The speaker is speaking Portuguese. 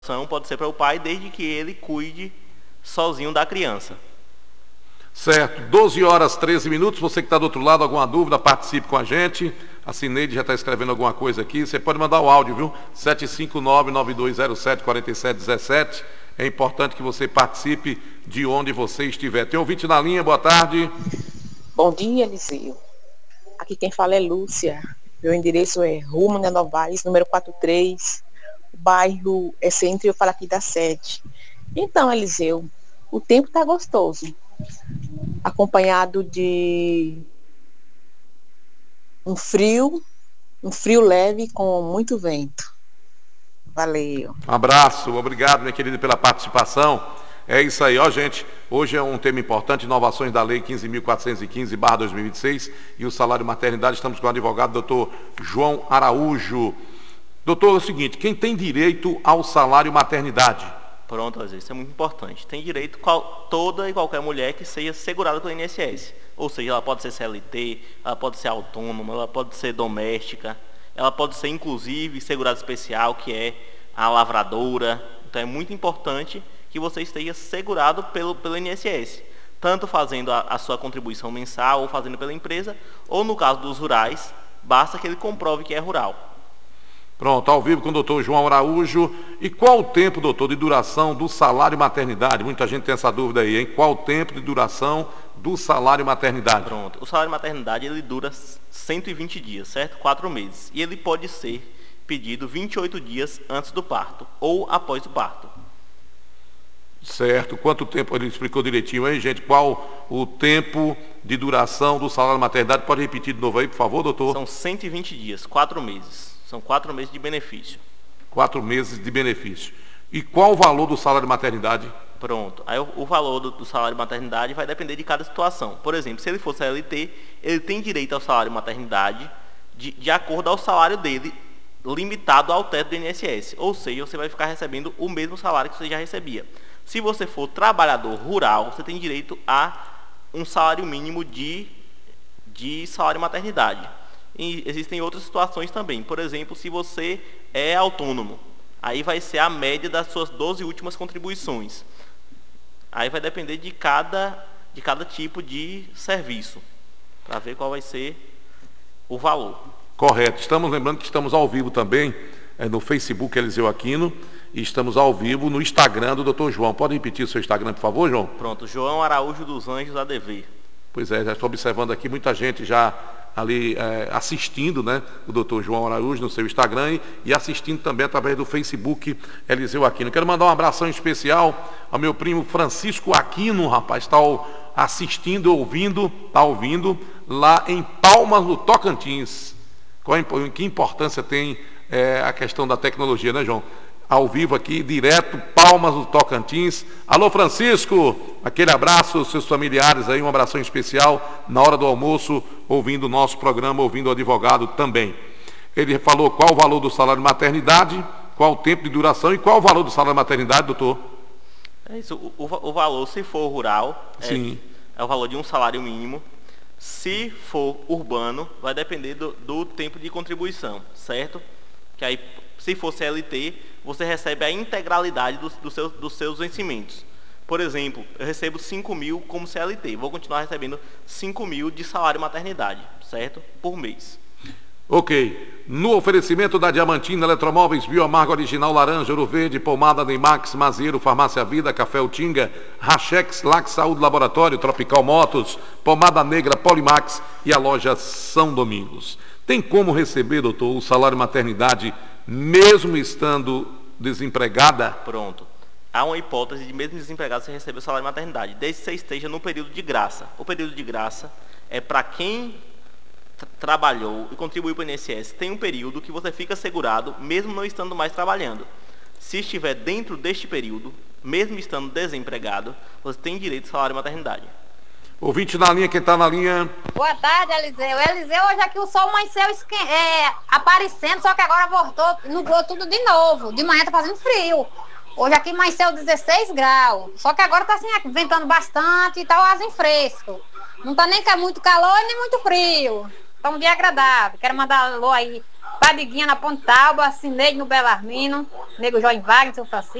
pode ser para o pai, desde que ele cuide sozinho da criança. Certo, 12 horas 13 minutos, você que está do outro lado, alguma dúvida, participe com a gente. A Cineide já está escrevendo alguma coisa aqui, você pode mandar o áudio, viu? 759-9207-4717. É importante que você participe de onde você estiver. Tem ouvinte na linha, boa tarde. Bom dia, Eliseu. Aqui quem fala é Lúcia. Meu endereço é Rua Manuel Novaes, número 43. O bairro é Centro, eu falo aqui da sede. Então, Eliseu, o tempo está gostoso. Acompanhado de um frio leve com muito vento. Valeu. Um abraço, obrigado, minha querida, pela participação. É isso aí, ó, gente. Hoje é um tema importante, inovações da Lei 15.415/2026 e o salário maternidade. Estamos com o advogado doutor João Araújo. Doutor, é o seguinte, quem tem direito ao salário maternidade? Pronto, isso é muito importante. Tem direito toda e qualquer mulher que seja segurada pelo INSS. Ou seja, ela pode ser CLT, ela pode ser autônoma, ela pode ser doméstica, ela pode ser inclusive segurada especial, que é a lavradora. Então é muito importante que você esteja segurado pelo INSS, tanto fazendo a sua contribuição mensal ou fazendo pela empresa, ou no caso dos rurais, basta que ele comprove que é rural. Pronto, ao vivo com o doutor João Araújo. E qual o tempo, doutor, de duração do salário maternidade? Muita gente tem essa dúvida aí, hein? Qual o tempo de duração do salário maternidade? Pronto, o salário maternidade ele dura 120 dias, certo? 4 meses. E ele pode ser pedido 28 dias antes do parto ou após o parto. Certo, quanto tempo, ele explicou direitinho aí, gente, qual o tempo de duração do salário maternidade? Pode repetir de novo aí, por favor, doutor? São 120 dias, 4 meses. São 4 meses de benefício. 4 meses de benefício. E qual o valor do salário maternidade? Pronto. Aí o valor do salário maternidade vai depender de cada situação. Por exemplo, se ele for CLT, ele tem direito ao salário maternidade de acordo ao salário dele, limitado ao teto do INSS. Ou seja, você vai ficar recebendo o mesmo salário que você já recebia. Se você for trabalhador rural, você tem direito a um salário mínimo de salário maternidade. E existem outras situações também. Por exemplo, se você é autônomo, aí vai ser a média das suas 12 últimas contribuições. Aí vai depender de cada tipo de serviço, para ver qual vai ser o valor. Correto. Estamos lembrando que estamos ao vivo também no Facebook Eliseu Aquino e estamos ao vivo no Instagram do Dr. João. Pode repetir o seu Instagram, por favor, João? Pronto, João Araújo dos Anjos ADV. Pois é, já estou observando aqui muita gente já ali assistindo, né, o doutor João Araújo no seu Instagram e assistindo também através do Facebook Eliseu Aquino. Quero mandar um abração especial ao meu primo Francisco Aquino, rapaz, está assistindo, ouvindo lá em Palmas, no Tocantins. Que importância tem a questão da tecnologia, né, João? Ao vivo aqui, direto, Palmas do Tocantins. Alô, Francisco, aquele abraço, seus familiares aí, um abração especial na hora do almoço, ouvindo o nosso programa, ouvindo o advogado também. Ele falou qual o valor do salário maternidade, qual o tempo de duração e qual o valor do salário maternidade, doutor? É isso, o valor, se for rural, sim, é o valor de um salário mínimo. Se for urbano, vai depender do tempo de contribuição, certo? Que aí, se for CLT, você recebe a integralidade dos seus vencimentos. Por exemplo, eu recebo 5 mil como CLT, vou continuar recebendo 5 mil de salário maternidade, certo? Por mês. Ok. No oferecimento da Diamantina Eletromóveis, Bioamargo Original Laranja, Ouro Verde, Pomada Neymax, Maziero, Farmácia Vida, Café Utinga, Rachex, Lax Saúde Laboratório, Tropical Motos, Pomada Negra, Polimax e a loja São Domingos. Tem como receber, doutor, o salário maternidade mesmo estando desempregada? Pronto. Há uma hipótese de mesmo desempregado você receber o salário maternidade, desde que você esteja no período de graça. O período de graça é para quem trabalhou e contribuiu para o INSS. Tem um período que você fica segurado, mesmo não estando mais trabalhando. Se estiver dentro deste período, mesmo estando desempregado, você tem direito ao salário maternidade. Ouvinte na linha, quem está na linha? Boa tarde, Eliseu. Eliseu, hoje aqui o sol amanheceu aparecendo, só que agora voltou, nublou tudo de novo. De manhã tá fazendo frio. Hoje aqui amanheceu 16 graus. Só que agora tá assim, ventando bastante e tá o azinho fresco. Não tá nem muito calor nem muito frio. Tá um dia agradável. Quero mandar alô aí Padiguinha na Pontalba, Cineide no Belarmino, Nego João Wagner, seu Francisco.